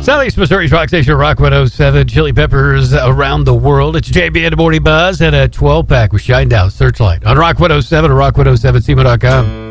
Southeast Missouri's Rock Station, Rock 107. Chili Peppers around the world. It's JB and the Morning Buzz and a 12-pack with Shinedown Searchlight on Rock 107 or Rock107.SEMA.com.